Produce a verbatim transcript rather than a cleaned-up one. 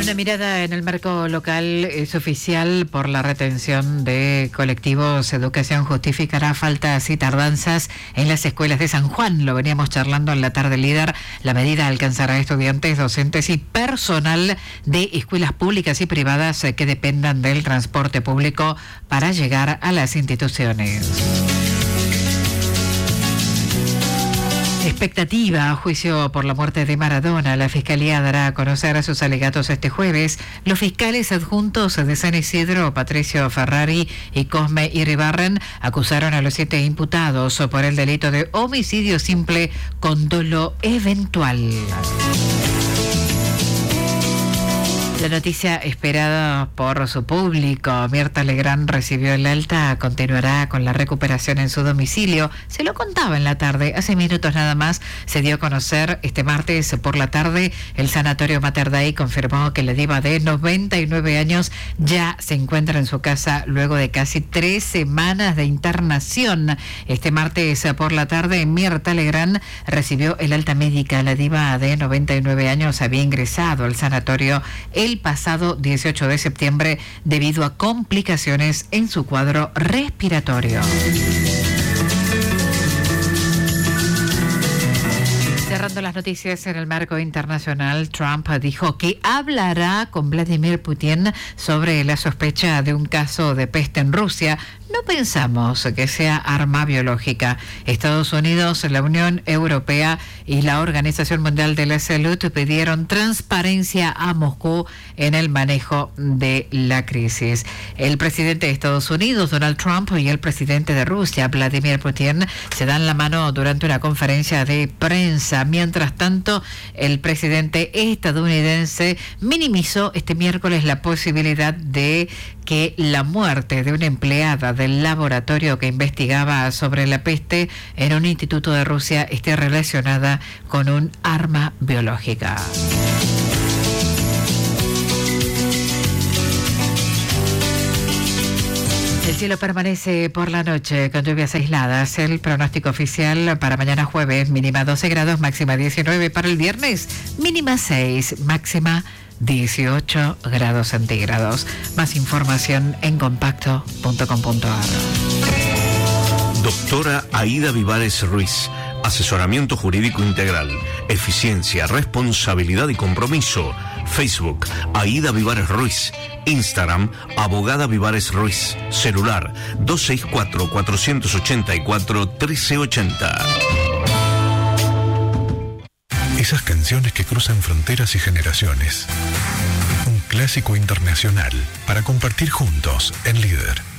Una mirada en el marco local es oficial por la retención de colectivos. Educación justificará faltas y tardanzas en las escuelas de San Juan. Lo veníamos charlando en la tarde líder. La medida alcanzará a estudiantes, docentes y personal de escuelas públicas y privadas que dependan del transporte público para llegar a las instituciones. Expectativa a juicio por la muerte de Maradona. La Fiscalía dará a conocer a sus alegatos este jueves. Los fiscales adjuntos de San Isidro, Patricio Ferrari y Cosme Iribarren, acusaron a los siete imputados por el delito de homicidio simple con dolo eventual. La noticia esperada por su público. Mirta Legrand recibió el alta, continuará con la recuperación en su domicilio. Se lo contaba en la tarde, hace minutos nada más. Se dio a conocer este martes por la tarde. El Sanatorio Mater Dei confirmó que la diva de noventa y nueve años ya se encuentra en su casa luego de casi tres semanas de internación. Este martes por la tarde, Mirta Legrand recibió el alta médica. La diva de noventa y nueve años había ingresado al sanatorio el pasado dieciocho de septiembre debido a complicaciones en su cuadro respiratorio. Cerrando las noticias en el marco internacional, Trump dijo que hablará con Vladimir Putin sobre la sospecha de un caso de peste en Rusia. No pensamos que sea arma biológica. Estados Unidos, la Unión Europea y la Organización Mundial de la Salud pidieron transparencia a Moscú en el manejo de la crisis. El presidente de Estados Unidos, Donald Trump, y el presidente de Rusia, Vladimir Putin, se dan la mano durante una conferencia de prensa. Mientras tanto, el presidente estadounidense minimizó este miércoles la posibilidad de que la muerte de una empleada del laboratorio que investigaba sobre la peste en un instituto de Rusia esté relacionada con un arma biológica. El cielo permanece por la noche con lluvias aisladas. El pronóstico oficial para mañana jueves, mínima doce grados, máxima diecinueve. Para el viernes, mínima seis, máxima dieciocho grados centígrados. Más información en compacto punto com punto a r. Doctora Aida Vivares Ruiz. Asesoramiento jurídico integral. Eficiencia, responsabilidad y compromiso. Facebook, Aida Vivares Ruiz. Instagram, Abogada Vivares Ruiz. Celular, dos seis cuatro, cuatro ocho cuatro, uno tres ocho cero. Esas canciones que cruzan fronteras y generaciones. Un clásico internacional para compartir juntos en Líder.